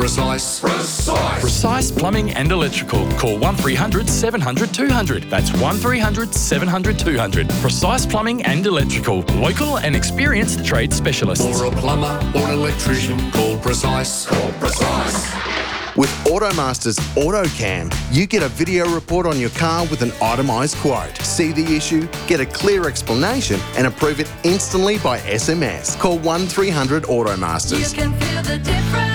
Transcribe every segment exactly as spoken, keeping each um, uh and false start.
Precise. Precise. Precise Plumbing and Electrical. Call one three hundred seven hundred two hundred. That's one three hundred seven hundred two hundred. Precise Plumbing and Electrical. Local and experienced trade specialists. For a plumber or an electrician, call Precise. Call Precise. With AutoMaster's AutoCam, you get a video report on your car with an itemised quote. See the issue, get a clear explanation and approve it instantly by S M S. Call one three hundred AutoMasters. You can feel the difference.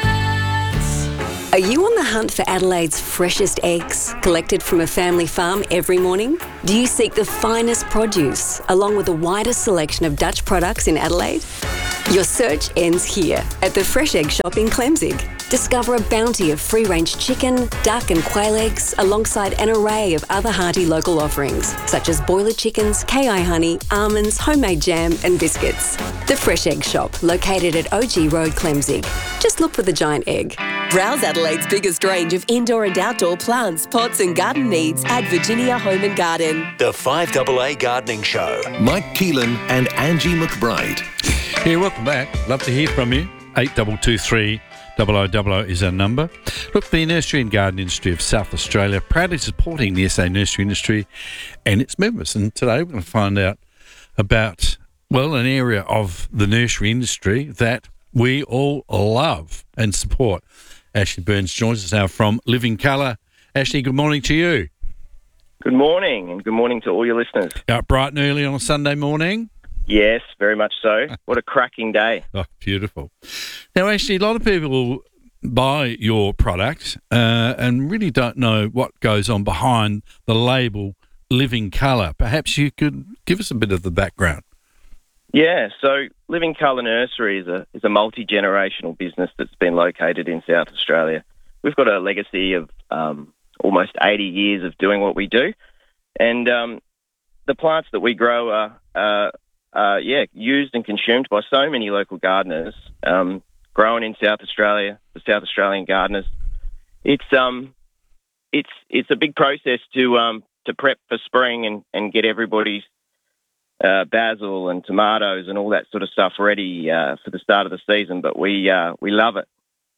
Are you on the hunt for Adelaide's freshest eggs, collected from a family farm every morning? Do you seek the finest produce, along with the widest selection of Dutch products in Adelaide? Your search ends here, at the Fresh Egg Shop in Clemzig. Discover a bounty of free-range chicken, duck and quail eggs, alongside an array of other hearty local offerings, such as boiler chickens, K I honey, almonds, homemade jam and biscuits. The Fresh Egg Shop, located at O G Road, Clemzig. Just look for the giant egg. Browse Adelaide's biggest range of indoor and outdoor plants, pots and garden needs at Virginia Home and Garden. The five A A Gardening Show. Mike Keelan and Angie McBride. Yeah, welcome back. Love to hear from you. eight two two three double oh double oh is our number. Look, the nursery and garden industry of South Australia proudly supporting the S A nursery industry and its members. And today we're going to find out about, well, an area of the nursery industry that we all love and support. Ashley Burns joins us now from Living Colour. Ashley, good morning to you. Good morning, and good morning to all your listeners. Out bright and early on a Sunday morning? Yes, very much so. What a cracking day. Oh, beautiful. Now, actually, a lot of people buy your product uh, and really don't know what goes on behind the label Living Colour. Perhaps you could give us a bit of the background. Yeah, so Living Colour Nursery is a is a multi-generational business that's been located in South Australia. We've got a legacy of um, almost eighty years of doing what we do, and um, the plants that we grow are, uh, uh, yeah, used and consumed by so many local gardeners, um, grown in South Australia, the South Australian gardeners. It's um, it's it's a big process to um to prep for spring and, and get everybody's Uh, basil and tomatoes and all that sort of stuff ready uh, for the start of the season, but we uh, we love it.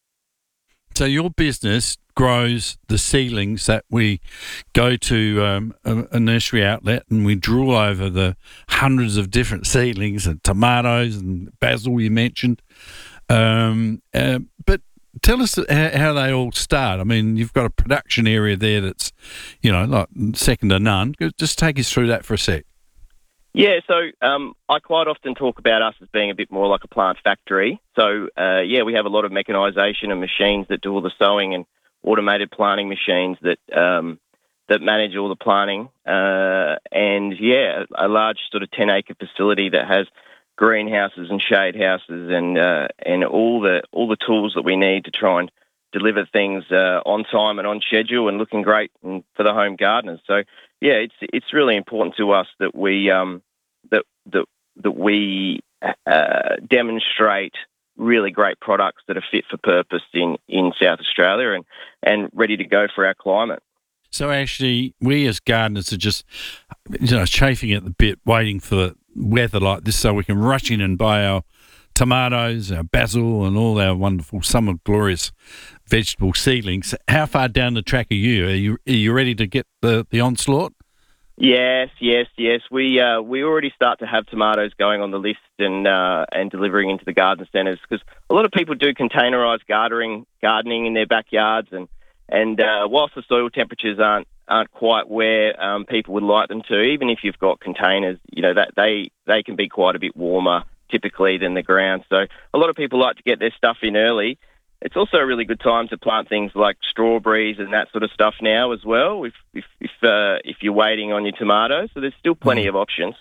So your business grows the seedlings that we go to um, a, a nursery outlet and we drool over the hundreds of different seedlings and tomatoes and basil you mentioned. Um, uh, but tell us how, how they all start. I mean, you've got a production area there that's, you know, like second to none. Just take us through that for a sec. Yeah, so um, I quite often talk about us as being a bit more like a plant factory. So, uh, yeah, we have a lot of mechanisation and machines that do all the sowing and automated planting machines that um, that manage all the planting. Uh, and, yeah, a large sort of ten-acre facility that has greenhouses and shade houses and uh, and all the all the tools that we need to try and deliver things uh, on time and on schedule and looking great and for the home gardeners. So, yeah, it's it's really important to us that we um, that that that we uh, demonstrate really great products that are fit for purpose in, in South Australia and, and ready to go for our climate. So actually, we as gardeners are just, you know, chafing at the bit, waiting for weather like this so we can rush in and buy our tomatoes, our basil, and all our wonderful summer glorious vegetable seedlings. How far down the track are you? Are you are you ready to get the, the onslaught? Yes, yes, yes. We uh, we already start to have tomatoes going on the list and uh, and delivering into the garden centres because a lot of people do containerised gardening gardening in their backyards, and and uh, whilst the soil temperatures aren't aren't quite where um, people would like them to, even if you've got containers, you know that they they can be quite a bit warmer typically than the ground. So a lot of people like to get their stuff in early. It's also a really good time to plant things like strawberries and that sort of stuff now as well, if if if, uh, if you're waiting on your tomatoes. So there's still plenty mm. of options.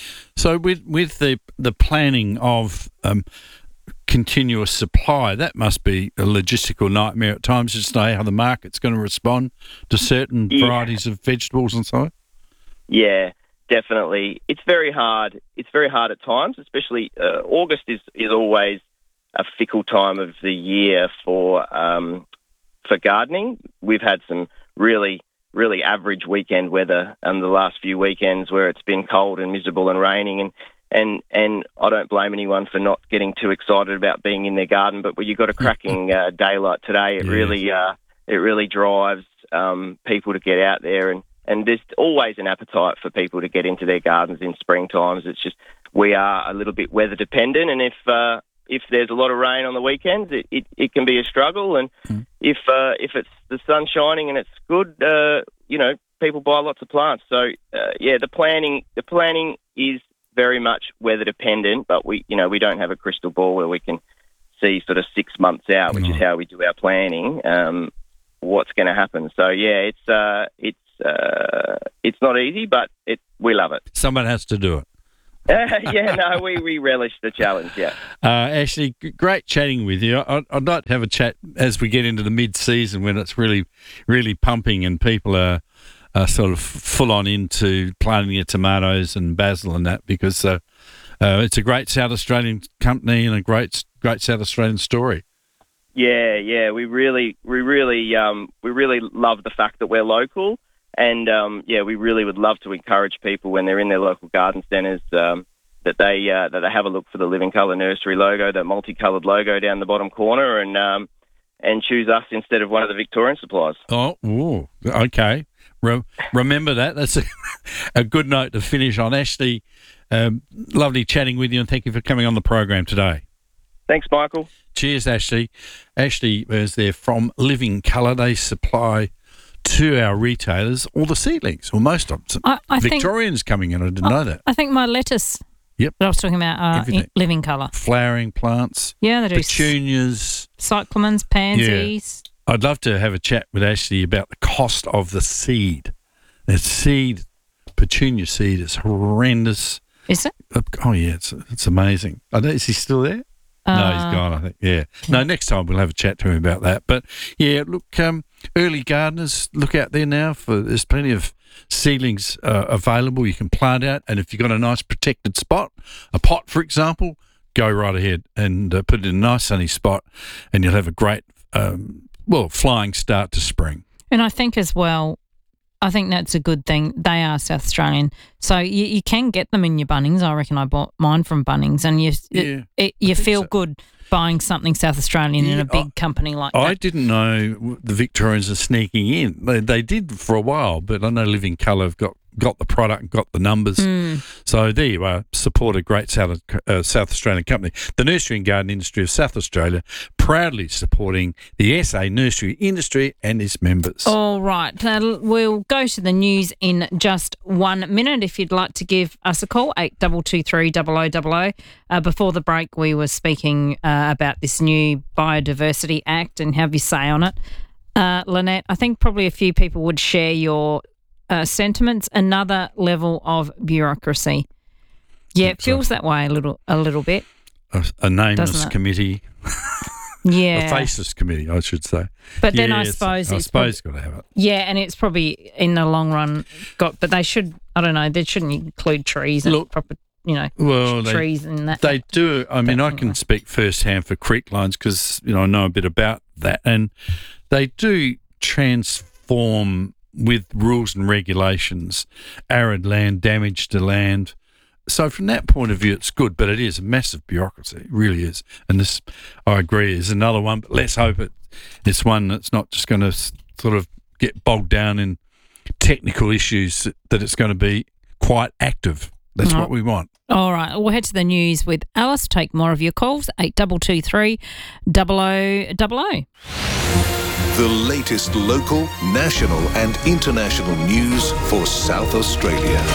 So with with the the planning of um, continuous supply, that must be a logistical nightmare at times, just to know how the market's going to respond to certain yeah. varieties of vegetables and so on. Yeah, definitely. It's very hard. It's very hard at times, especially uh, August is, is always a fickle time of the year for um, for gardening. We've had some really, really average weekend weather in the last few weekends where it's been cold and miserable and raining. And, And and I don't blame anyone for not getting too excited about being in their garden. But when you've got a cracking uh, daylight today, it Yes. really uh, it really drives um, people to get out there. And, and there's always an appetite for people to get into their gardens in spring times. It's just we are a little bit weather dependent, and if uh, if there's a lot of rain on the weekends, it, it, it can be a struggle. And Mm. if uh, if it's the sun shining and it's good, uh, you know, people buy lots of plants. So uh, yeah, the planning the planning is very much weather dependent, but we you know we don't have a crystal ball where we can see sort of six months out, which No. is how we do our planning. Um, what's going to happen? So yeah, it's uh, it's uh, it's not easy, but it we love it. Someone has to do it. yeah, no, we, we relish the challenge. Yeah. Uh, Ashley, g- great chatting with you. I, I'd like to have a chat as we get into the mid-season when it's really, really pumping and people are, are sort of full on into planting your tomatoes and basil and that, because uh, uh, it's a great South Australian company and a great, great South Australian story. Yeah, yeah, we really, we really, um, we really love the fact that we're local. And, um, yeah, we really would love to encourage people when they're in their local garden centres um, that they uh, that they have a look for the Living Colour Nursery logo, the multicoloured logo down the bottom corner, and um, and choose us instead of one of the Victorian suppliers. Oh, ooh, okay. Re- remember that. That's a, a good note to finish on. Ashley, um, lovely chatting with you, and thank you for coming on the program today. Thanks, Michael. Cheers, Ashley. Ashley is there from Living Colour. They supply to our retailers all the seedlings, or most of them. I, I think, Victorians coming in, I didn't know that. I think my lettuce Yep. that I was talking about are Everything. in Living Colour. Flowering plants, Yeah, they do. petunias. Cyclamens, pansies. I'd love to have a chat with Ashley about the cost of the seed. The seed, petunia seed, is horrendous. Is it? Oh, yeah, it's it's amazing. I don't, is he still there? No, he's Uh, gone, I think. Yeah. No, next time we'll have a chat to him about that. But, yeah, look, um, early gardeners, look out there now. For there's plenty of seedlings uh, available you can plant out. And if you've got a nice protected spot, a pot, for example, go right ahead and uh, put it in a nice sunny spot, and you'll have a great, um, well, flying start to spring. And I think as well, I think that's a good thing. They are South Australian, so you, you can get them in your Bunnings. I reckon I bought mine from Bunnings, and you Yeah, it, it, you think feel so. good buying something South Australian in Yeah, a big I- company like I that. didn't know the Victorians are sneaking in. They, they did for a while, but I know Living Colour have got, got the product and got the numbers. Hmm. So there you are. Support a great South, uh, South Australian company. The Nursery and Garden Industry of South Australia proudly supporting the S A nursery industry and its members. All right. Uh, we'll go to the news in just one minute. If you'd like to give us a call, eight two two three, double oh double oh. Uh, before the break, we were speaking uh, about this new Biodiversity Act and have your say on it. Uh, Lynette, I think probably a few people would share your uh, sentiments. Another level of bureaucracy. Yeah, it feels that way a little, a little bit. A, a nameless Doesn't it? committee, Yeah. a faceless committee, I should say. But then Yeah, I it's- suppose I it's suppose got to have it. Yeah, and it's probably in the long run got, but they should. I don't know. They shouldn't include trees and Look, proper, you know, Well, they, trees and that. They do. I mean, But I anyway. can speak firsthand for creek lines because, you know, I know a bit about that. And they do transform with rules and regulations, arid land, damage to land. So from that point of view, it's good, but it is a massive bureaucracy. It really is. And this, I agree, is another one, but let's hope it, it's one that's not just going to sort of get bogged down in technical issues, that it's going to be quite active. That's Oh. what we want. All right, we'll head to the news with Alice. Take more of your calls, eight two two three, double oh double oh. The latest local, national and international news for South Australia.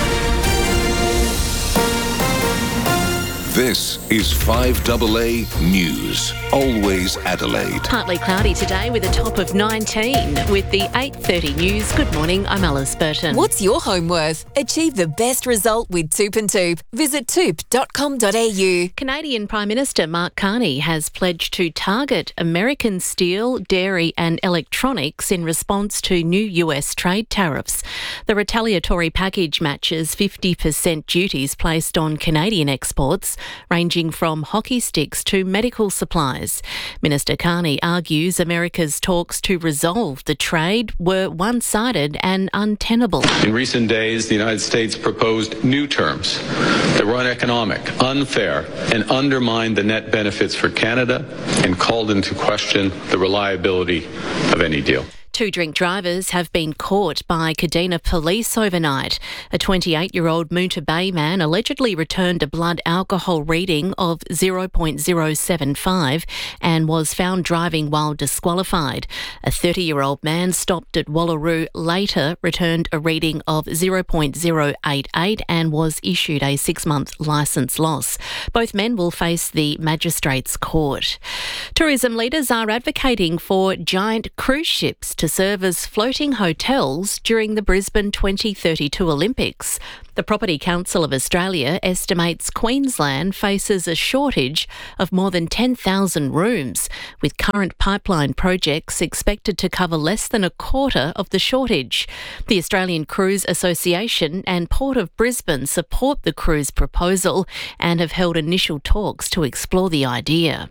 This is five A A News. Always Adelaide. Partly cloudy today with a top of nineteen. With the eight thirty news, good morning, I'm Alice Burton. What's your home worth? Achieve the best result with Toop and Toop. Visit toop dot com dot a u. Canadian Prime Minister Mark Carney has pledged to target American steel, dairy and electronics in response to new U S trade tariffs. The retaliatory package matches fifty percent duties placed on Canadian exports, ranging from hockey sticks to medical supplies. rise. Minister Carney argues America's talks to resolve the trade were one-sided and untenable. In recent days, the United States proposed new terms that were uneconomic, unfair, and undermined the net benefits for Canada and called into question the reliability of any deal. Two drink drivers have been caught by Kadina police overnight. A twenty-eight-year-old Moonta Bay man allegedly returned a blood alcohol reading of zero point zero seven five and was found driving while disqualified. A thirty-year-old man stopped at Wallaroo later returned a reading of zero point zero eight eight and was issued a six-month licence loss. Both men will face the Magistrates' Court. Tourism leaders are advocating for giant cruise ships to serve as floating hotels during the Brisbane twenty thirty-two Olympics. The Property Council of Australia estimates Queensland faces a shortage of more than ten thousand rooms, with current pipeline projects expected to cover less than a quarter of the shortage. The Australian Cruise Association and Port of Brisbane support the cruise proposal and have held initial talks to explore the idea.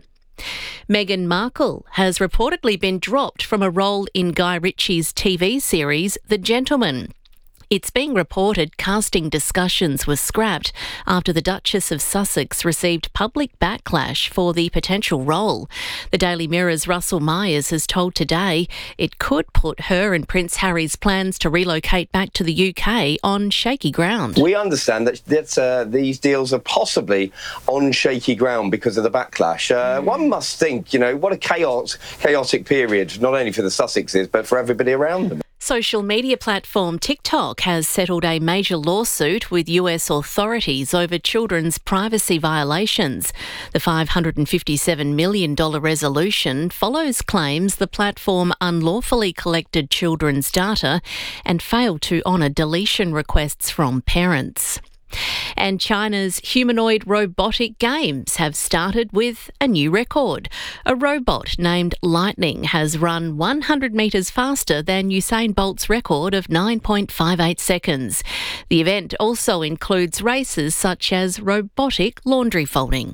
Meghan Markle has reportedly been dropped from a role in Guy Ritchie's T V series The Gentleman. It's being reported casting discussions were scrapped after the Duchess of Sussex received public backlash for the potential role. The Daily Mirror's Russell Myers has told Today it could put her and Prince Harry's plans to relocate back to the U K on shaky ground. We understand that that, uh, these deals are possibly on shaky ground because of the backlash. Uh, mm. One must think, you know, what a chaos, chaotic period, not only for the Sussexes, but for everybody around them. Social media platform TikTok has settled a major lawsuit with U S authorities over children's privacy violations. The five hundred fifty-seven million dollars resolution follows claims the platform unlawfully collected children's data and failed to honour deletion requests from parents. And China's humanoid robotic games have started with a new record. A robot named Lightning has run one hundred metres faster than Usain Bolt's record of nine point five eight seconds. The event also includes races such as robotic laundry folding.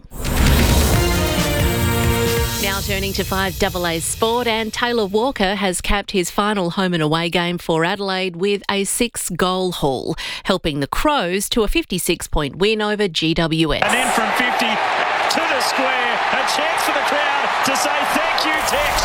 Now turning to five A A sport, and Taylor Walker has capped his final home and away game for Adelaide with a six-goal haul, helping the Crows to a fifty-six point win over G W S. And then from fifty to the square, a chance for the crowd to say thank you, Tex,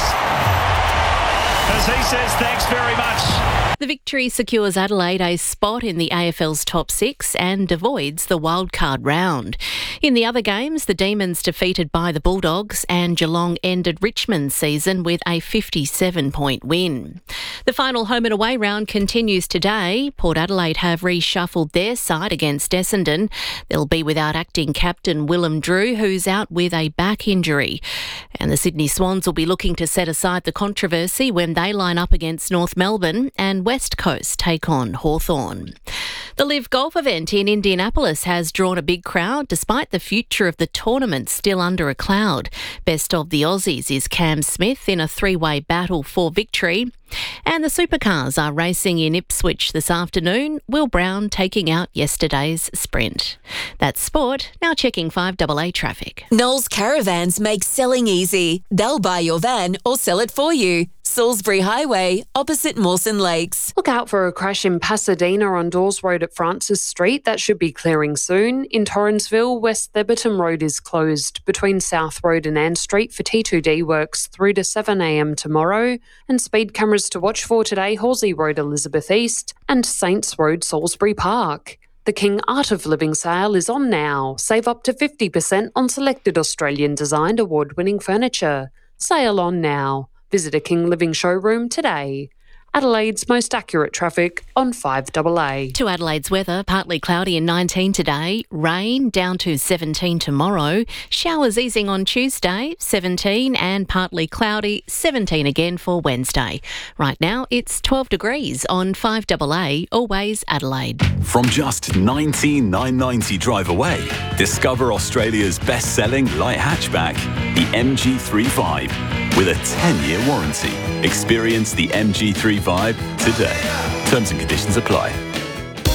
as he says thanks very much. The victory secures Adelaide a spot in the A F L's top six and avoids the wildcard round. In the other games, the Demons defeated by the Bulldogs and Geelong ended Richmond's season with a fifty-seven point win. The final home and away round continues today. Port Adelaide have reshuffled their side against Essendon. They'll be without acting captain Willem Drew, who's out with a back injury. And the Sydney Swans will be looking to set aside the controversy when they line up against North Melbourne and West Coast take on Hawthorn. The Live Golf event in Indianapolis has drawn a big crowd despite the future of the tournament still under a cloud. Best of the Aussies is Cam Smith in a three-way battle for victory. And the supercars are racing in Ipswich this afternoon, Will Brown taking out yesterday's sprint. That's sport. Now checking five A A traffic. Knowles Caravans make selling easy. They'll buy your van or sell it for you. Salisbury Highway, opposite Mawson Lakes. Look out for a crash in Pasadena on Dawes Road at Francis Street. That should be clearing soon. In Torrensville, West Theberton Road is closed between South Road and Ann Street for T two D works through to seven a m tomorrow. And speed cameras to watch for today, Halsey Road, Elizabeth East, and Saints Road, Salisbury Park. The King Art of Living sale is on now. Save up to fifty percent on selected Australian-designed award-winning furniture. Sale on now. Visit a King Living showroom today. Adelaide's most accurate traffic on five A A. To Adelaide's weather, partly cloudy and nineteen today, rain down to seventeen tomorrow, showers easing on Tuesday, seventeen, and partly cloudy, seventeen again for Wednesday. Right now it's twelve degrees on five A A, always Adelaide. From just nineteen thousand nine hundred ninety drive away, discover Australia's best-selling light hatchback, the M G three Vibe, with a ten-year warranty. Experience the M G three Vibe today. Terms and conditions apply.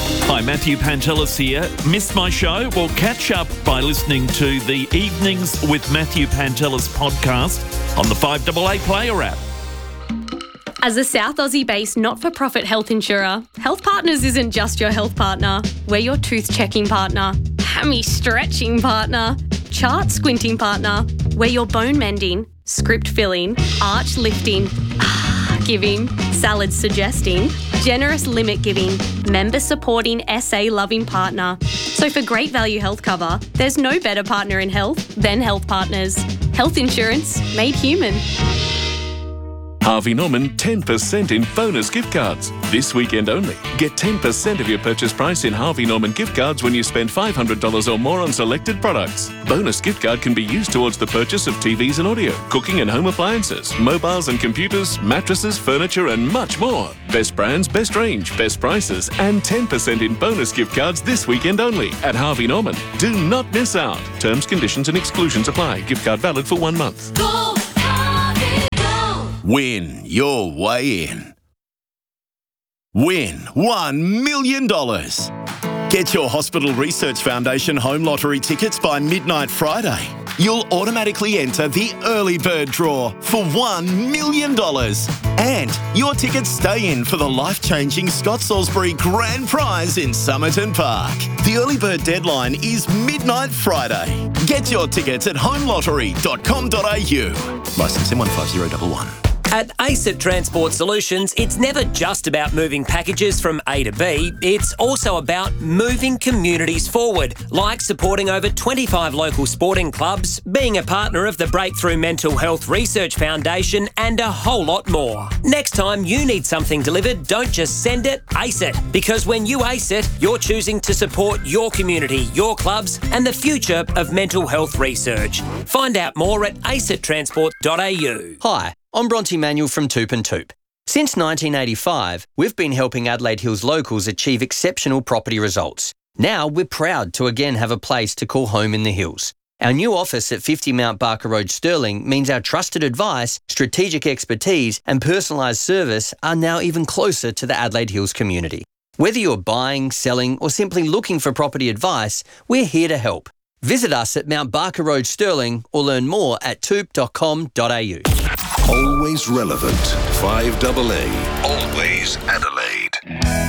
Hi, Matthew Pantelis here. Missed my show? Well, catch up by listening to the Evenings with Matthew Pantelis podcast on the five A A Player app. As a South Aussie-based not-for-profit health insurer, Health Partners isn't just your health partner. We're your tooth-checking partner, hammy-stretching partner, chart-squinting partner. We're your bone-mending, script-filling, arch-lifting, giving, salad-suggesting, generous limit-giving, member-supporting, S A-loving partner. So for great value health cover, there's no better partner in health than Health Partners. Health insurance made human. Harvey Norman ten percent in bonus gift cards. This weekend only. Get ten percent of your purchase price in Harvey Norman gift cards when you spend five hundred dollars or more on selected products. Bonus gift card can be used towards the purchase of T Vs and audio, cooking and home appliances, mobiles and computers, mattresses, furniture and much more. Best brands, best range, best prices and ten percent in bonus gift cards this weekend only at Harvey Norman. Do not miss out. Terms, conditions and exclusions apply. Gift card valid for one month. Go, Harvey, go. Win your way in. Win one million dollars. Get your Hospital Research Foundation home lottery tickets by midnight Friday. You'll automatically enter the early bird draw for one million dollars. And your tickets stay in for the life-changing Scott Salisbury Grand Prize in Somerton Park. The early bird deadline is midnight Friday. Get your tickets at home lottery dot com dot a u. Licence M one five zero one one. At ACET Transport Solutions, it's never just about moving packages from A to B, it's also about moving communities forward, like supporting over twenty-five local sporting clubs, being a partner of the Breakthrough Mental Health Research Foundation, and a whole lot more. Next time you need something delivered, don't just send it, ace it. Because when you ace it, you're choosing to support your community, your clubs, and the future of mental health research. Find out more at acet transport dot a u. Hi, I'm Bronte Manuel from Toop and Toop. Since nineteen eighty-five, we've been helping Adelaide Hills locals achieve exceptional property results. Now we're proud to again have a place to call home in the hills. Our new office at fifty Mount Barker Road, Stirling, means our trusted advice, strategic expertise and personalised service are now even closer to the Adelaide Hills community. Whether you're buying, selling or simply looking for property advice, we're here to help. Visit us at Mount Barker Road, Stirling or learn more at toop dot com dot a u. Always relevant. five A A. Always Adelaide.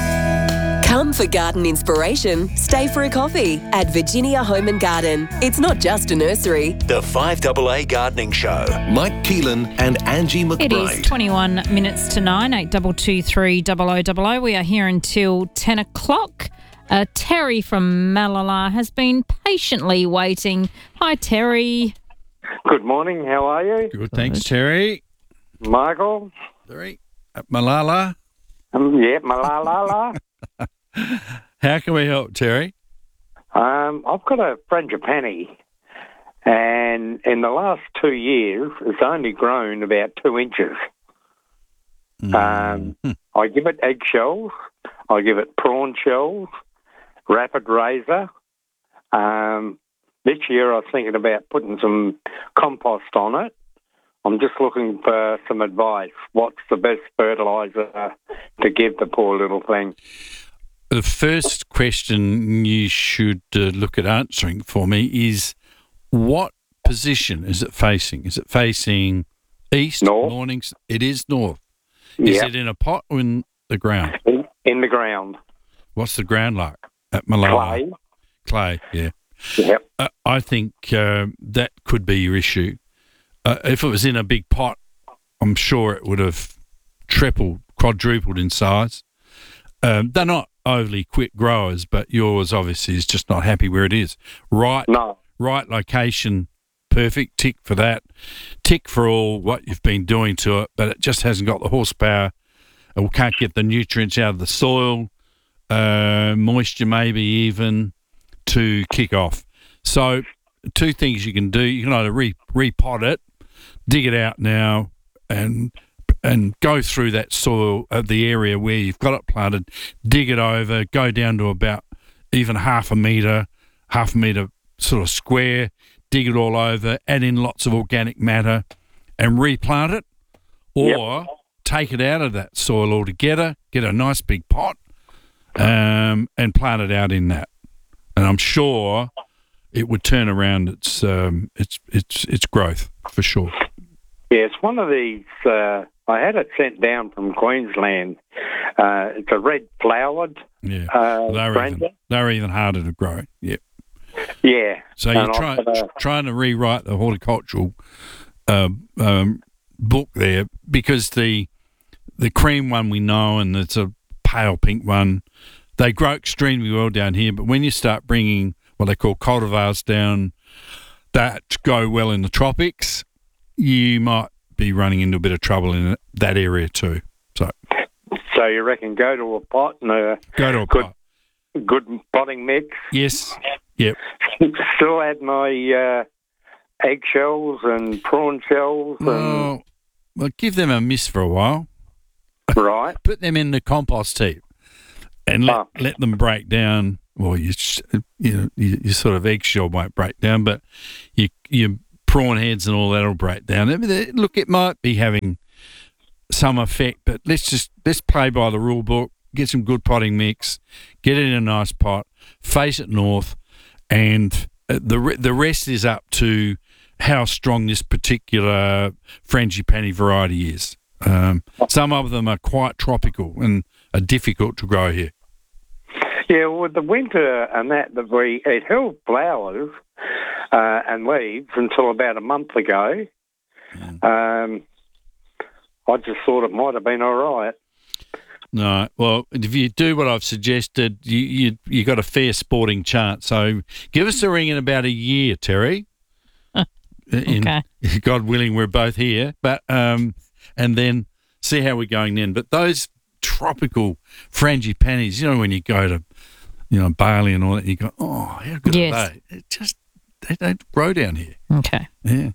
Come for garden inspiration. Stay for a coffee at Virginia Home and Garden. It's not just a nursery. The five A A Gardening Show. Mike Keelan and Angie McBride. It is twenty-one minutes to nine, eight two two three double oh double oh. We are here until ten o'clock. Uh, Terry from Malala has been patiently waiting. Hi, Terry. Good morning. How are you? Good, thanks, Terry. Michael? Terry. At Malala. Um, yeah, Malala. How can we help, Terry? Um, I've got a frangipani, and in the last two years, it's only grown about two inches. Mm. Um, I give it eggshells. I give it prawn shells, rapid razor. Um, this year, I was thinking about putting some compost on it. I'm just looking for some advice. What's the best fertiliser to give the poor little thing? The first question you should uh, look at answering for me is, what position is it facing? Is it facing east, north? Mornings? It is north. Is Yep. it in a pot or in the ground? In, in the ground. What's the ground like at Malala? Clay. Clay, yeah. Yep. Uh, I think uh, that could be your issue. Uh, if it was in a big pot, I'm sure it would have tripled, quadrupled in size. Um, they're not overly quick growers, but yours obviously is just not happy where it is. Right, no. right location, perfect, tick for that. Tick for all what you've been doing to it, but it just hasn't got the horsepower or can't get the nutrients out of the soil, uh, moisture maybe even, to kick off. So two things you can do. You can either re, repot it, dig it out now and and go through that soil at the area where you've got it planted, dig it over, go down to about even half a metre, half a metre sort of square, dig it all over, add in lots of organic matter and replant it, or yep. take it out of that soil altogether, get a nice big pot, um, and plant it out in that. And I'm sure it would turn around its um, its its its growth for sure. Yeah, it's one of these. Uh, I had it sent down from Queensland. Uh, it's a red flowered. Yeah, uh, they're Brenda. even they're even harder to grow. Yeah. Yeah. So you're And trying I've got a- trying to rewrite the horticultural uh, um, book there, because the the cream one we know, and it's a pale pink one. They grow extremely well down here, but when you start bringing what they call cultivars down that go well in the tropics, you might be running into a bit of trouble in that area too. So, So you reckon go to a pot and a go to a good, pot. good potting mix? Yes. Yep. Still had my uh, eggshells and prawn shells and Well, well, give them a miss for a while. right. Put them in the compost heap and let, Oh. let them break down. Well, you sh- you know, your, your sort of eggshell won't break down, but your your prawn heads and all that will break down. I mean, they- look, it might be having some effect, but let's just let's play by the rule book. Get some good potting mix, get it in a nice pot, face it north, and uh, the re- the rest is up to how strong this particular frangipani variety is. Um, some of them are quite tropical and are difficult to grow here. Yeah, with the winter and that, that we it held flowers uh, and leaves until about a month ago. Um, I just thought it might have been all right. No, well, if you do what I've suggested, you you you got a fair sporting chance. So give us a ring in about a year, Terry. In- okay. God willing, we're both here, but um, and then see how we're going then. But those tropical frangipanis, you know, when you go to, you know, Bali and all that, you go, oh, how good Yes. are they? It just they don't grow down here. Okay. Yeah.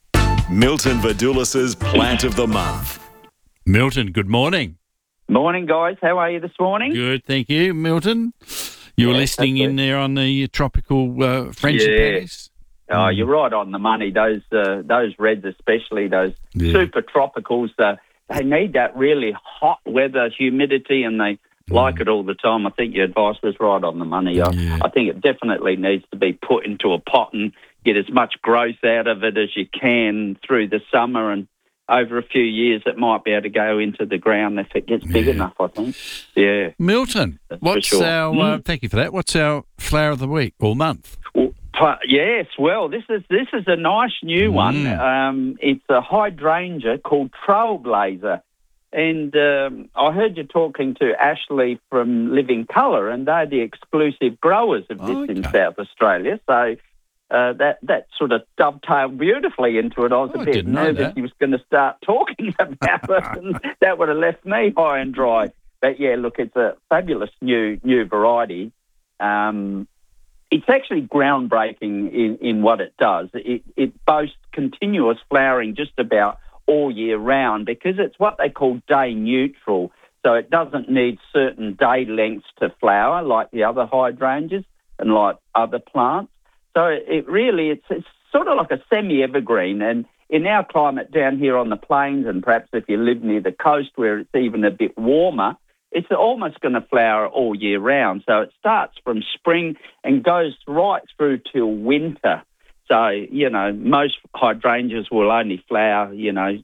Milton Vadulis's Plant of the Month. Milton, good morning. Morning, guys. How are you this morning? Good, thank you, Milton. You were Yeah, listening that's in it. there on the tropical uh, frangipanis. Oh, you're right on the money. Those uh, those reds, especially those Yeah. super tropicals, uh, they need that really hot weather, humidity, and they like it all the time. I think your advice was right on the money. I, I think it definitely needs to be put into a pot and get as much growth out of it as you can through the summer, and over a few years it might be able to go into the ground if it gets big enough, I think. Yeah. Milton, That's what's for sure. our? Uh, Mm. thank you for that. What's our flower of the week or month? Uh, yes, well, this is this is a nice new one. Mm. Um, it's a hydrangea called Trailblazer, and um, I heard you talking to Ashley from Living Colour, and they're the exclusive growers of this in South Australia. So uh, that that sort of dovetailed beautifully into it. I was Oh, a I bit didn't know nervous that. he was going to start talking about it, and that would have left me high and dry. But yeah, look, it's a fabulous new new variety. Um, It's actually groundbreaking in, in what it does. It, it boasts continuous flowering just about all year round because it's what they call day neutral. So it doesn't need certain day lengths to flower like the other hydrangeas and like other plants. So it really, it's, it's sort of like a semi-evergreen. And in our climate down here on the plains, and perhaps if you live near the coast where it's even a bit warmer, it's almost going to flower all year round. So it starts from spring and goes right through till winter. So, you know, most hydrangeas will only flower, you know,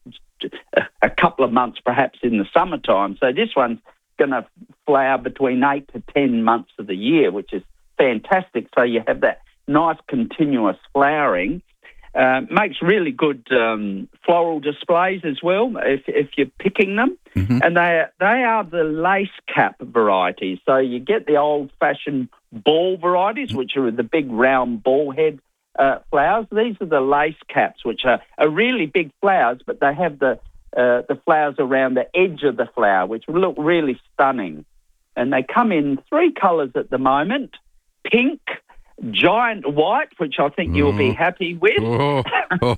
a couple of months perhaps in the summertime. So this one's going to flower between eight to ten months of the year, which is fantastic. So you have that nice continuous flowering. Uh, makes really good um, floral displays as well if, if you're picking them. Mm-hmm. And they they are the lace cap varieties. So you get the old-fashioned ball varieties, which are the big round ball head uh, flowers. These are the lace caps, which are, are really big flowers, but they have the uh, the flowers around the edge of the flower, which look really stunning. And they come in three colours at the moment: pink, giant white, which I think you'll be happy with. Oh, oh,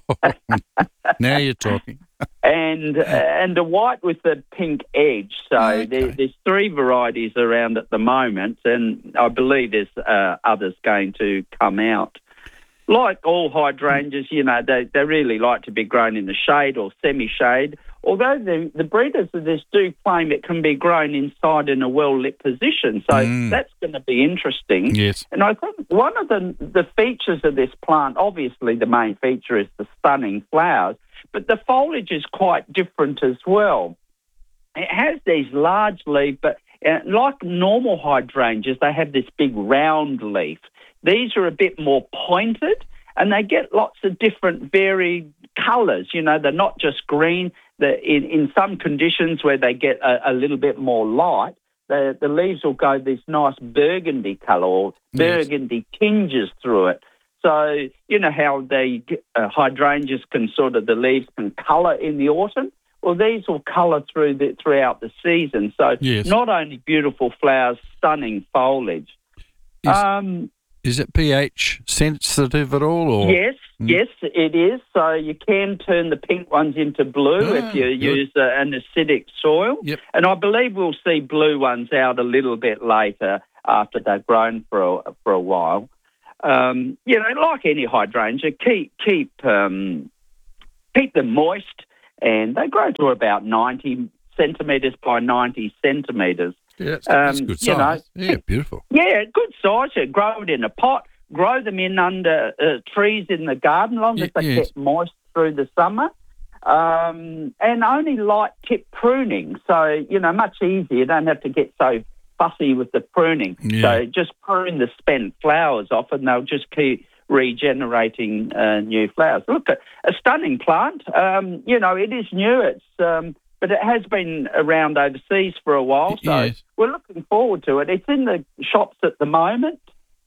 now you're talking. and uh, and the white with the pink edge. So Okay. there, there's three varieties around at the moment, and I believe there's uh, others going to come out. Like all hydrangeas, you know, they, they really like to be grown in the shade or semi-shade although the, the breeders of this do claim it can be grown inside in a well-lit position. So Mm. that's going to be interesting. Yes. And I think one of the, the features of this plant, obviously the main feature is the stunning flowers, but the foliage is quite different as well. It has these large leaves, but uh, like normal hydrangeas, they have this big round leaf. These are a bit more pointed, and they get lots of different varied colours. You know, they're not just green. They're in, in some conditions where they get a, a little bit more light, the, the leaves will go this nice burgundy colour or burgundy tinges through it. So, you know how they uh, hydrangeas can sort of, the leaves can colour in the autumn? Well, these will colour through the, throughout the season. So Yes. not only beautiful flowers, stunning foliage. Is, um, is it pH sensitive at all? Or Yes, yes, it is. So you can turn the pink ones into blue Ah, if you good. use uh, an acidic soil. Yep. And I believe we'll see blue ones out a little bit later after they've grown for a, for a while. Um, you know, like any hydrangea, keep keep um, keep them moist, and they grow to about ninety centimetres by ninety centimetres. Yeah, that's, that's Um, good you know, size. yeah, beautiful. Yeah, good size. You grow it in a pot, grow them in under uh, trees in the garden, long as Y- they yes. get moist through the summer. Um, and only light tip pruning. So, you know, much easier. You don't have to get so fussy with the pruning. Yeah. So just prune the spent flowers off and they'll just keep regenerating uh, new flowers. Look, a, a stunning plant. Um, you know, it is new. It's um, but it has been around overseas for a while. So Yes. we're looking forward to it. It's in the shops at the moment.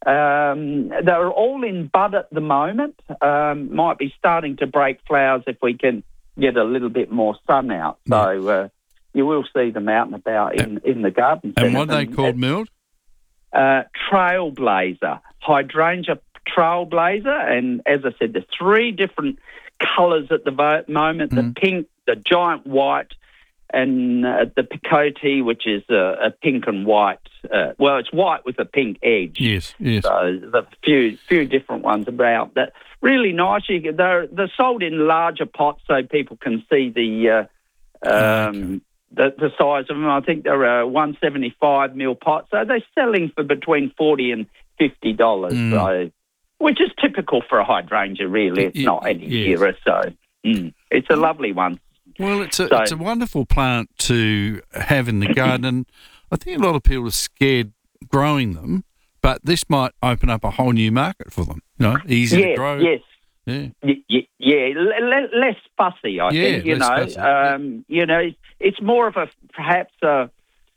Um, they're all in bud at the moment. Um, might be starting to break flowers if we can get a little bit more sun out. So uh, you will see them out and about in, in the garden. And centre. what are they called, Mild? Uh, Trailblazer, hydrangea Trailblazer. And as I said, there's three different colours at the vo- moment, the pink, the giant white, and uh, the picote, which is a, a pink and white. Uh, well, it's white with a pink edge. Yes, yes. So there's a few few different ones about that. Really nice. You, can- they're they're sold in larger pots so people can see the uh, um, the, the size of them. I think they're a one seventy-five mil pot, so they're selling for between forty and fifty dollars. Mm. So, which is typical for a hydrangea, really. It's Y- not any yes. dearer, so mm, it's a lovely one. Well, it's a So- it's a wonderful plant to have in the garden. And I think a lot of people are scared growing them, but this might open up a whole new market for them. You know, easy yes, to grow. Yes. Yeah. Y- y- yeah, l- l- less fussy, I Yeah, think. You less know, fussy, um, you know, it's, it's more of a perhaps a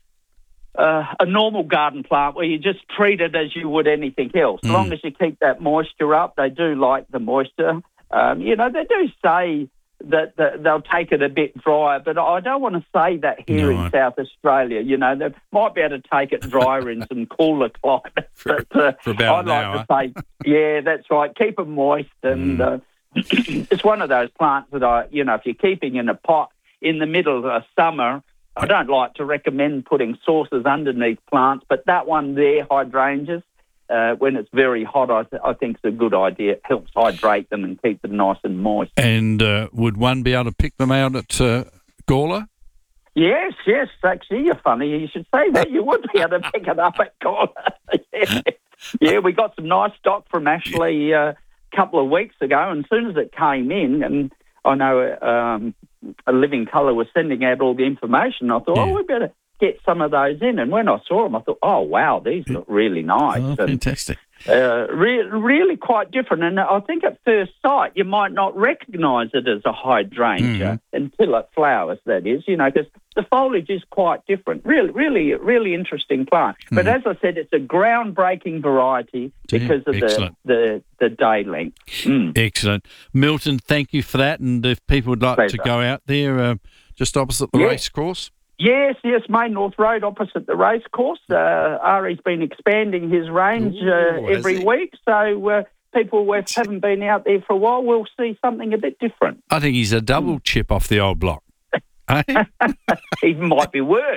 uh, a normal garden plant where you just treat it as you would anything else. As Mm. long as you keep that moisture up, they do like the moisture. Um, you know, they do say that, that they'll take it a bit drier, but I don't want to say that here No. in South Australia. You know, they might be able to take it drier in some cooler climates. For- but, uh, for about I'd an like hour. to say, yeah, that's right. Keep them moist, and uh, it's one of those plants that I, you know, if you're keeping in a pot in the middle of the summer, I don't like to recommend putting saucers underneath plants, but that one there, hydrangeas, uh, when it's very hot, I, th- I think it's a good idea. It helps hydrate them and keep them nice and moist. And uh, would one be able to pick them out at uh, Gawler? Yes, yes, actually, you're funny. You should say that. You would be able to pick it up at Corner. yeah. yeah, we got some nice stock from Ashley uh, a couple of weeks ago, and as soon as it came in, and I know um, a Living Colour was sending out all the information, I thought, Yeah. oh, we better get some of those in. And when I saw them, I thought, oh, wow, these look really nice. Oh, and, fantastic. uh, re- really quite different. And I think at first sight, you might not recognise it as a hydrangea until it flowers, that is, you know, because the foliage is quite different. Really, really, really interesting plant. But as I said, it's a groundbreaking variety because of the, excellent. the, the day length. Mm. Excellent. Milton, thank you for that. And if people would like Pleasure. to go out there uh, just opposite the Yeah. race course. Yes, yes, Main North Road opposite the racecourse. Uh, Ari's been expanding his range uh, Ooh, has every he? week, so uh, people who haven't been out there for a while will see something a bit different. I think he's a double chip off the old block. Eh? He might be worse.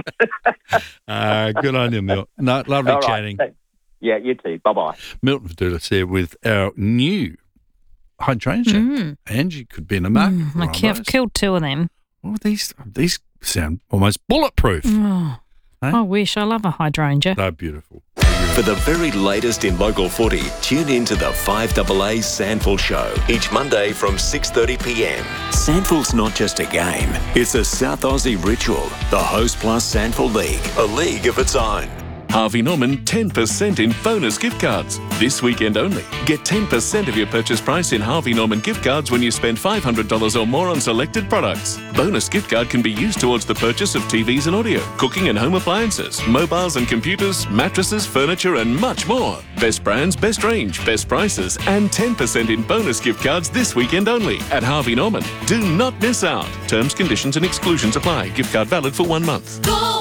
uh, good on you, Milton. No, lovely All right, chatting. thanks. Yeah, you too. Bye-bye. Milton Fadulis here with our new hydrangea. Mm. Angie could be in a market. Mm, for I one of ki- I've those. killed two of them. Oh, these these sound almost bulletproof. Oh, Eh? I wish. I love a hydrangea. They're beautiful. For the very latest in local footy, tune in to the five A A Sandful Show each Monday from six thirty p m. Sandful's not just a game, it's a South Aussie ritual. The Host Plus Sandful League, a league of its own. Harvey Norman ten percent in bonus gift cards. This weekend only. Get ten percent of your purchase price in Harvey Norman gift cards when you spend five hundred dollars or more on selected products. Bonus gift card can be used towards the purchase of T Vs and audio, cooking and home appliances, mobiles and computers, mattresses, furniture and much more. Best brands, best range, best prices and ten percent in bonus gift cards this weekend only at Harvey Norman. Do not miss out. Terms, conditions and exclusions apply. Gift card valid for one month.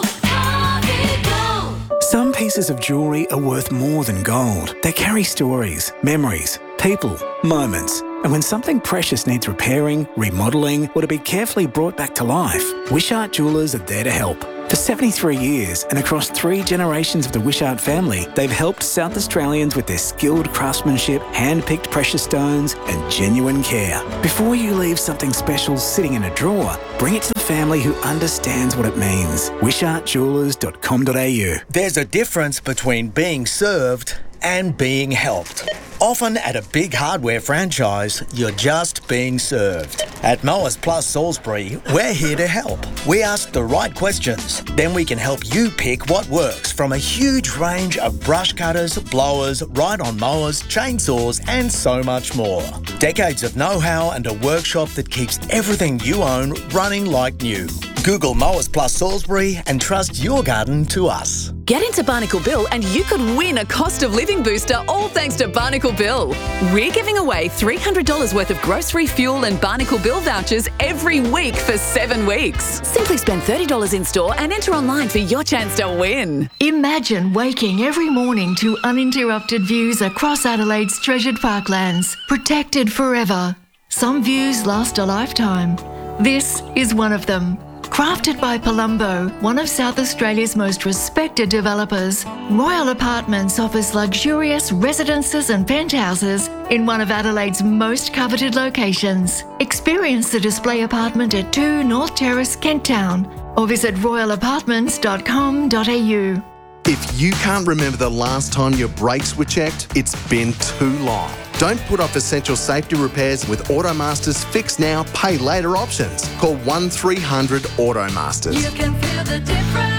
Some pieces of jewellery are worth more than gold. They carry stories, memories, people, moments. And when something precious needs repairing, remodelling, or to be carefully brought back to life, Wishart Jewellers are there to help. For seventy-three years and across three generations of the Wishart family, they've helped South Australians with their skilled craftsmanship, hand-picked precious stones and genuine care. Before you leave something special sitting in a drawer, bring it to the family who understands what it means. wishart jewellers dot com dot a u. There's a difference between being served and being helped. Often at a big hardware franchise, you're just being served. At Mowers Plus Salisbury, we're here to help. We ask the right questions, then we can help you pick what works from a huge range of brush cutters, blowers, ride-on mowers, chainsaws and so much more. Decades of know-how and a workshop that keeps everything you own running like new. Google Mowers Plus Salisbury and trust your garden to us. Get into Barnacle Bill and you could win a cost of living booster, all thanks to Barnacle Bill. We're giving away three hundred dollars worth of grocery, fuel and Barnacle Bill vouchers every week for seven weeks. Simply spend thirty dollars in store and enter online for your chance to win. Imagine waking every morning to uninterrupted views across Adelaide's treasured parklands, protected forever. Some views last a lifetime. This is one of them. Crafted by Palumbo, one of South Australia's most respected developers, Royal Apartments offers luxurious residences and penthouses in one of Adelaide's most coveted locations. Experience the display apartment at two North Terrace, Kent Town, or visit royal apartments dot com dot a u. If you can't remember the last time your brakes were checked, it's been too long. Don't put off essential safety repairs with Automaster's Fix Now, Pay Later options. Call one three hundred Automasters. You can feel the difference.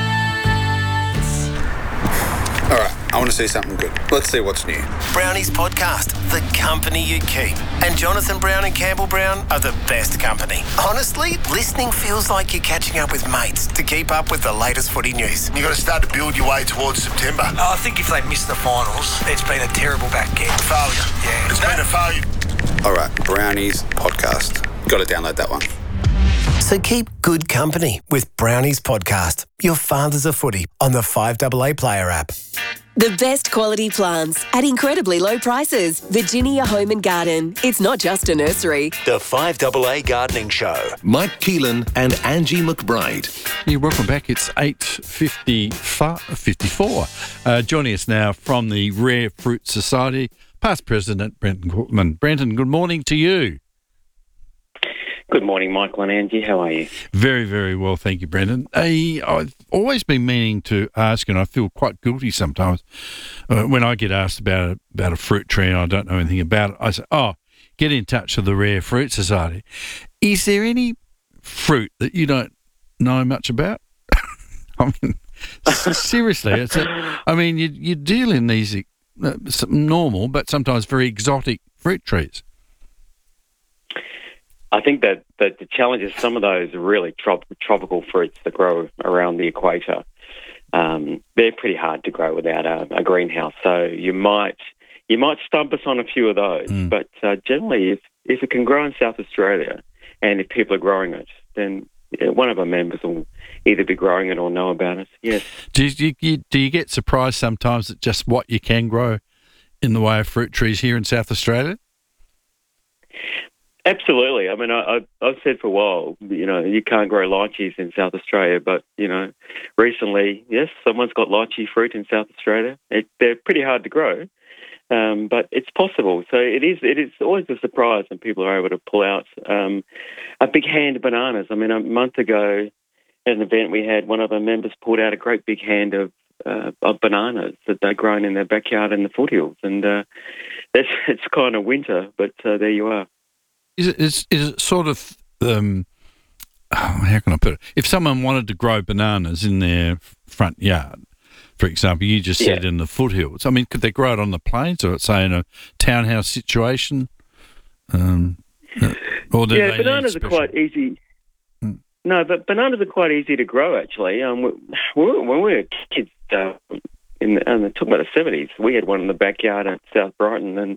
All right, I want to see something good. Let's see what's new. Brownies Podcast, the company you keep. And Jonathan Brown and Campbell Brown are the best company. Honestly, listening feels like you're catching up with mates to keep up with the latest footy news. You've got to start to build your way towards September. I think if they miss the finals, it's been a terrible back end. Failure. Yeah. It's been a failure. All right, Brownies Podcast. Got to download that one. So keep good company with Brownies Podcast, your fathers of footy, on the five A A Player app. The best quality plants at incredibly low prices. Virginia Home and Garden. It's not just a nursery. The five A A Gardening Show. Mike Keelan and Angie McBride. Yeah, welcome back. It's eight fifty-four. Uh, joining us now from the Rare Fruit Society, past president Brenton Cookman. Brenton, good morning to you. Good morning, Michael and Angie. How are you? Very, very well, thank you, Brendan. I, I've always been meaning to ask, and I feel quite guilty sometimes uh, when I get asked about a, about a fruit tree and I don't know anything about it. I say, oh, get in touch with the Rare Fruit Society. Is there any fruit that you don't know much about? I mean, seriously, it's a, I mean, you, you deal in these uh, normal but sometimes very exotic fruit trees. I think that, that the challenge is some of those are really trop- tropical fruits that grow around the equator. Um, they're pretty hard to grow without a, a greenhouse. So you might you might stump us on a few of those. Mm. But uh, generally, if, if it can grow in South Australia and if people are growing it, then yeah, one of our members will either be growing it or know about it. Yes. Do you, you, do you get surprised sometimes at just what you can grow in the way of fruit trees here in South Australia? Absolutely. I mean, I, I've said for a while, you know, you can't grow lychees in South Australia, but, you know, recently, yes, someone's got lychee fruit in South Australia. It, they're pretty hard to grow, Um, but it's possible. So it is it is always a surprise when people are able to pull out um, a big hand of bananas. I mean, a month ago at an event we had, one of our members pulled out a great big hand of, uh, of bananas that they'd grown in their backyard in the foothills. And uh, that's, it's kind of winter, but uh, there you are. Is it, is, is it sort of, um, oh, how can I put it? If someone wanted to grow bananas in their front yard, for example, you just said Yeah. in the foothills, I mean, could they grow it on the plains or, say, in a townhouse situation? Um, uh, or do Yeah, they bananas need are special- quite easy. No, but bananas are quite easy to grow, actually. Um, we, we- when we were kids, uh, in the, and talking about the seventies, we had one in the backyard at South Brighton, and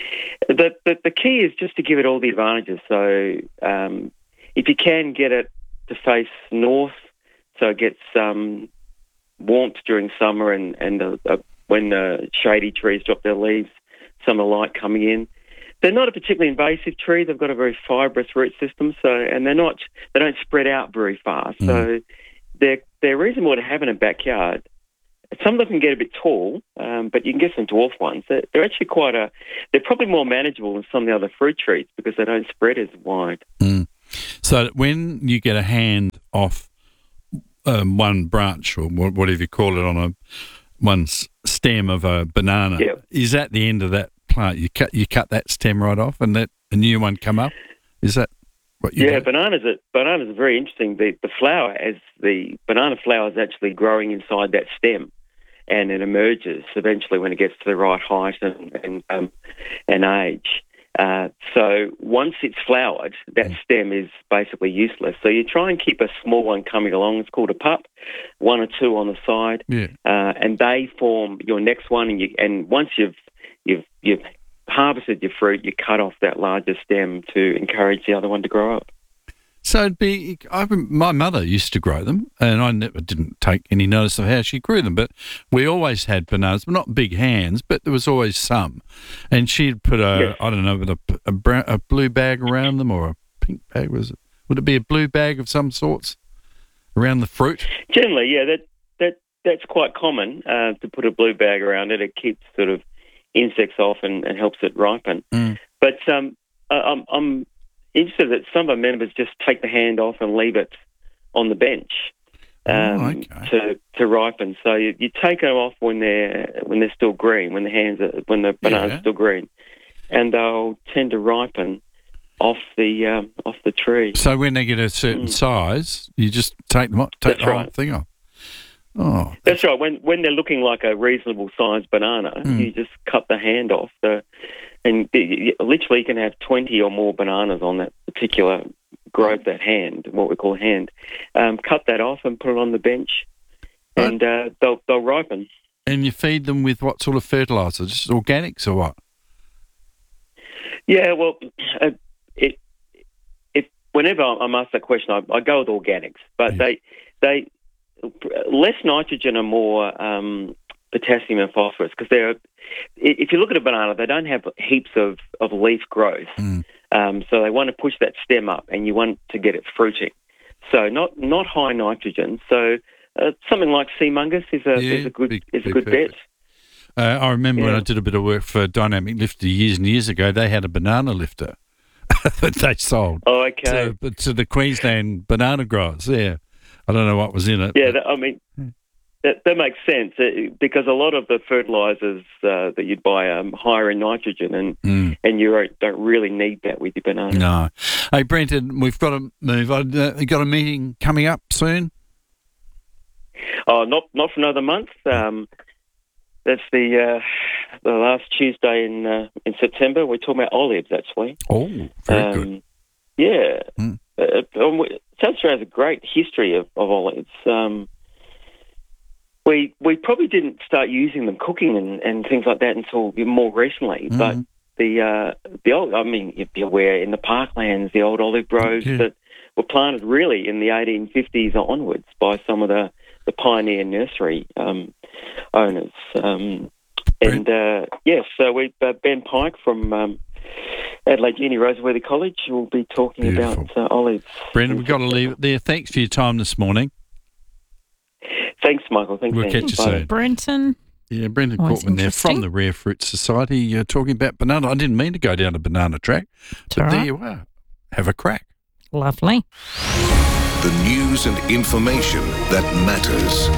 the, the the key is just to give it all the advantages. So um, if you can get it to face north, so it gets um, warmth during summer, and and uh, uh, when the shady trees drop their leaves, summer light coming in. They're not a particularly invasive tree. They've got a very fibrous root system, so and they're not they don't spread out very fast. Mm. So they're they're reasonable to have in a backyard. Some of them can get a bit tall, um, but you can get some dwarf ones. They're, they're actually quite a. They're probably more manageable than some of the other fruit trees because they don't spread as wide. Mm. So when you get a hand off um, one branch or wha- whatever you call it on a one s- stem of a banana, Yep. is that the end of that plant? You cut you cut that stem right off and let a new one come up? Is that what you Yeah, do? bananas are bananas are very interesting. The the flower, as the banana flower, is actually growing inside that stem, and it emerges eventually when it gets to the right height and and um, and age. Uh, so once it's flowered, that stem is basically useless. So you try and keep a small one coming along. It's called a pup, one or two on the side, Yeah. uh, and they form your next one. And you and once you've you've you've harvested your fruit, you cut off that larger stem to encourage the other one to grow up. So it'd be, I, rem- my mother used to grow them, and I never didn't take any notice of how she grew them. But we always had bananas, not big hands, but there was always some. And she'd put a, Yes. I don't know, with a, a, brown, a blue bag around them or a pink bag. Was it? Would it be a blue bag of some sorts around the fruit? Generally, yeah, that that that's quite common uh, to put a blue bag around it. It keeps sort of insects off and, and helps it ripen. Mm. But um, I- I'm, I'm interested that some of our members just take the hand off and leave it on the bench um, Oh, okay. to to ripen. So you, you take them off when they're when they're still green, when the hands are, when the bananas Yeah. are still green, and they'll tend to ripen off the um, off the tree. So when they get a certain Mm. size, you just take them off, take That's the whole right. thing off. Oh, That's right. When when they're looking like a reasonable sized banana, Mm. you just cut the hand off. The, and y- y- literally, you can have twenty or more bananas on that particular growth, that hand, what we call hand. Um, cut that off and put it on the bench, and uh, they'll they'll ripen. and you feed them with what sort of fertiliser? Just organics or what? Yeah, well, uh, it, if whenever I'm asked that question, I, I go with organics, but they they less nitrogen and more um, potassium and phosphorus because they're. If you look at a banana, they don't have heaps of, of leaf growth, Mm. um, so they want to push that stem up, and you want to get it fruiting. So not not high nitrogen. So uh, something like sea mungus is a Yeah, is a good big- is a big good perfect. bet. Uh, I remember when Yeah. I did a bit of work for Dynamic Lifter years and years ago, they had a banana lifter that they sold Oh, okay. to, to the Queensland banana growers. Yeah. I don't know what was in it. Yeah, that, I mean, that, that makes sense uh, because a lot of the fertilizers uh, that you'd buy are um, higher in nitrogen, and Mm. and you don't- don't really need that with your banana. No. Hey, Brenton, we've got to move on. Uh, you got a meeting coming up soon? Oh, not not for another month. Um, that's the uh, the last Tuesday in uh, in September. We're talking about olives, actually. Oh, very good. Um, yeah. Mm. Uh, um, we- South Australia has a great history of, of olives. Um, we we probably didn't start using them cooking and, and things like that until more recently. Mm. But the uh, the old, I mean, you'd be aware in the parklands, the old olive groves Yeah. that were planted really in the eighteen fifties onwards by some of the, the pioneer nursery um, owners. Um, and uh, yes, so we uh, Ben Pike from um, Adelaide Uni Roseworthy College will be talking Beautiful. about uh, olives. Brendan, we've got to leave it there. Thanks for your time this morning. Thanks, Michael. Thanks, We'll Andy. catch you Bye. soon. Brenton. Yeah, Brendan Always Cortman there from interesting. the Rare Fruit Society uh, talking about banana. I didn't mean to go down a banana track, but all there right. you are. Have a crack. Lovely. The news and information that matters.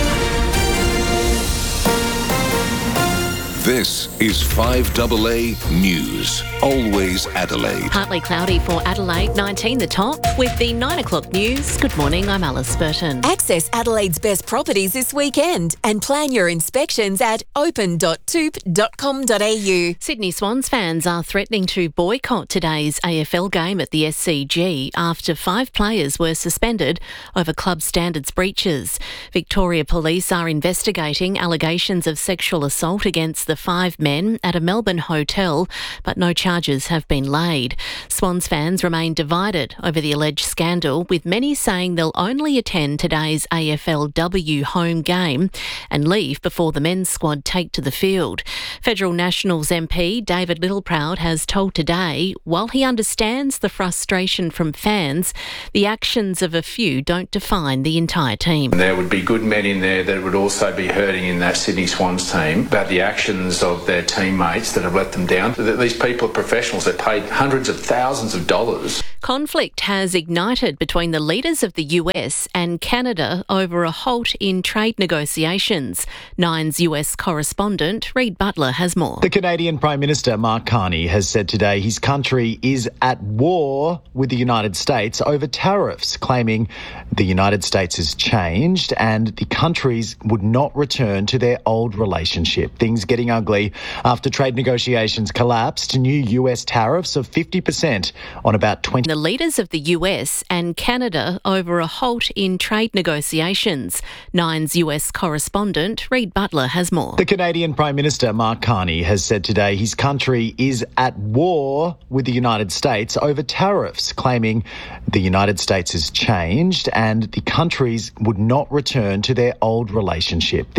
This is five A A News. Always Adelaide. Partly cloudy for Adelaide, nineteen the top. With the nine o'clock news, good morning, I'm Alice Burton. Access Adelaide's best properties this weekend and plan your inspections at open dot toop dot com dot a u. Sydney Swans fans are threatening to boycott today's A F L game at the S C G after five players were suspended over club standards breaches. Victoria Police are investigating allegations of sexual assault against the five men at a Melbourne hotel, but no charges have been laid. Swans fans remain divided over the alleged scandal, with many saying they'll only attend today's A F L W home game and leave before the men's squad take to the field. Federal Nationals M P David Littleproud has told Today, while he understands the frustration from fans, the actions of a few don't define the entire team. There would be good men in there that would also be hurting in that Sydney Swans team about the actions of their teammates that have let them down. These people are professionals. They're paid hundreds of thousands of dollars. Conflict has ignited between the leaders of the U S and Canada over a halt in trade negotiations. Nine's U S correspondent Reid Butler has more. The Canadian Prime Minister Mark Carney has said today his country is at war with the United States over tariffs, claiming the United States has changed and the countries would not return to their old relationship. Things getting ugly after trade negotiations collapsed. New U S tariffs of fifty percent on about twenty. The leaders of the U S and Canada over a halt in trade negotiations. Nine's U S correspondent Reid Butler has more. The Canadian Prime Minister Mark Carney has said today his country is at war with the United States over tariffs, claiming the United States has changed and the countries would not return to their old relationship.